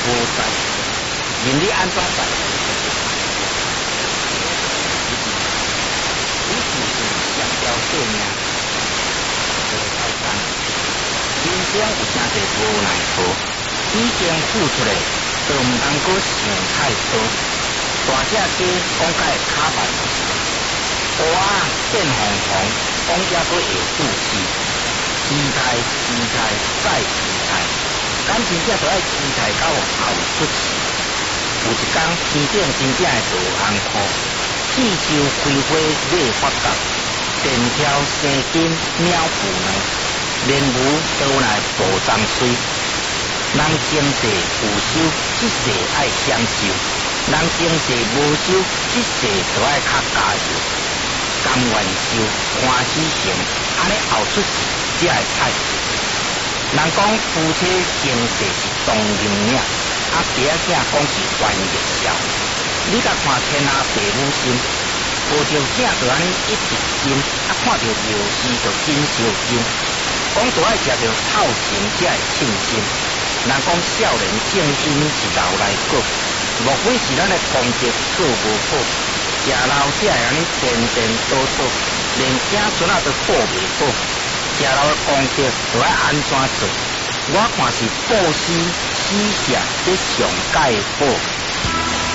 无在，任你安怎在？你就是相交性命，无太干。人生有真侪无奈何，已经付出的，就毋通阁想太多。大只鸡讲甲会卡慢，蚵仔变红红，讲也阁会有志气。期待，再期待，感情才着爱期待到后出世。有一天天顶真正会落红雨，气球开花未发觉，电条生金鸟孵卵，莲雾倒来无脏水。人前世有修，这世爱享受；人前世无修，这世着爱较加油。甘愿受，欢喜成，安尼后出世才会彩。人讲夫妻生世是同人命，别仔囝讲是冤孽消。你甲看天下父母心，无着正着安尼一直心，看着尿丝就真烧心。讲着爱食着臭钱才会称心。人讲少年正因是老来过，莫非是咱的功德做无好，食老才会安尼颠颠倒倒，连子孙都顾袂好。食老的功德就要安怎做？我看是布施施舍，这上界好。